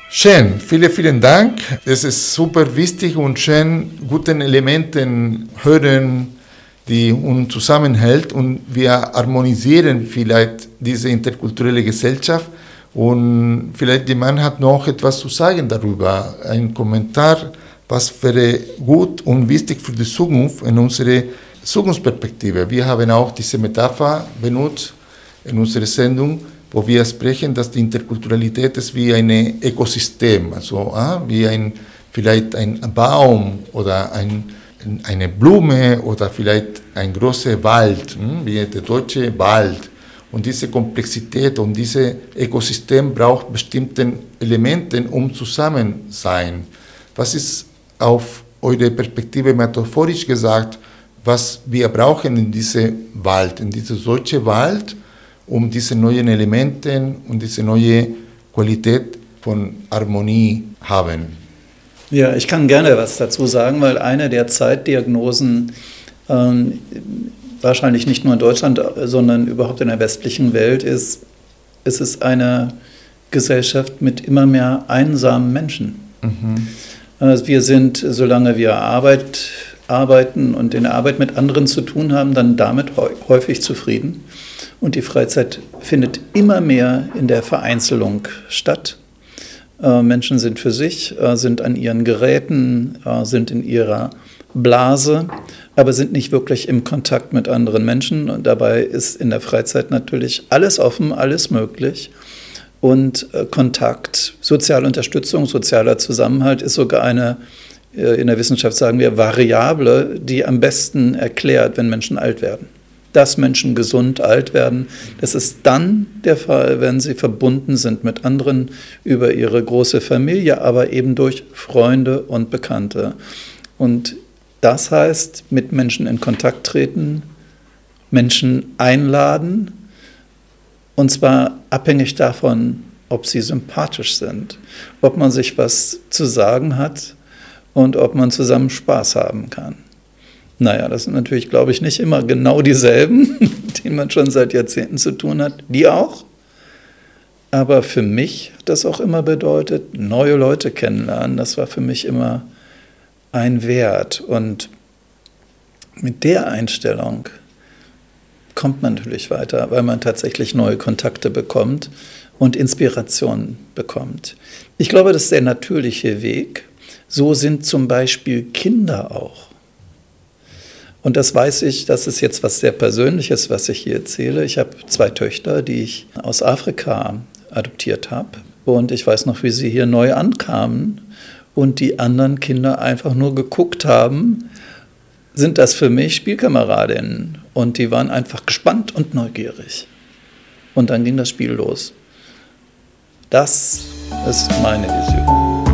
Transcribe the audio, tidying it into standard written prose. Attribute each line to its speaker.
Speaker 1: Schön, vielen Dank. Es ist super wichtig und schön, guten Elementen hören, die uns zusammenhält und wir harmonisieren vielleicht diese interkulturelle Gesellschaft und vielleicht jemand hat noch etwas zu sagen darüber, ein Kommentar, was wäre gut und wichtig für die Zukunft in unsere Zukunftsperspektive. Wir haben auch diese Metapher benutzt in unserer Sendung, wo wir sprechen, dass die Interkulturalität ist wie ein Ökosystem, also vielleicht ein Baum oder eine Blume oder vielleicht ein großer Wald, wie der deutsche Wald. Und diese Komplexität und dieses Ökosystem braucht bestimmte Elemente, um zusammen zu sein. Was ist auf eure Perspektive metaphorisch gesagt, was wir brauchen in diesem Wald, in diesem deutschen Wald, um diese neuen Elemente und diese neue Qualität von Harmonie haben?
Speaker 2: Ja, ich kann gerne was dazu sagen, weil eine der Zeitdiagnosen wahrscheinlich nicht nur in Deutschland, sondern überhaupt in der westlichen Welt ist, es ist eine Gesellschaft mit immer mehr einsamen Menschen. Mhm. Also wir sind, solange wir arbeiten und in der Arbeit mit anderen zu tun haben, dann damit häufig zufrieden. Und die Freizeit findet immer mehr in der Vereinzelung statt. Menschen sind für sich, sind an ihren Geräten, sind in ihrer Blase, aber sind nicht wirklich im Kontakt mit anderen Menschen. Und dabei ist in der Freizeit natürlich alles offen, alles möglich. Und Kontakt, soziale Unterstützung, sozialer Zusammenhalt ist sogar eine, in der Wissenschaft sagen wir, Variable, die am besten erklärt, wenn Menschen alt werden. Dass Menschen gesund alt werden, das ist dann der Fall, wenn sie verbunden sind mit anderen über ihre große Familie, aber eben durch Freunde und Bekannte. Und das heißt, mit Menschen in Kontakt treten, Menschen einladen, und zwar abhängig davon, ob sie sympathisch sind, ob man sich was zu sagen hat und ob man zusammen Spaß haben kann. Naja, das sind natürlich, glaube ich, nicht immer genau dieselben, mit denen man schon seit Jahrzehnten zu tun hat. Die auch. Aber für mich hat das auch immer bedeutet, neue Leute kennenlernen. Das war für mich immer ein Wert. Und mit der Einstellung kommt man natürlich weiter, weil man tatsächlich neue Kontakte bekommt und Inspirationen bekommt. Ich glaube, das ist der natürliche Weg. So sind zum Beispiel Kinder auch. Und das weiß ich, das ist jetzt was sehr Persönliches, was ich hier erzähle. Ich habe 2 Töchter, die ich aus Afrika adoptiert habe. Und ich weiß noch, wie sie hier neu ankamen und die anderen Kinder einfach nur geguckt haben, sind das für mich Spielkameradinnen? Und die waren einfach gespannt und neugierig. Und dann ging das Spiel los. Das ist meine Vision.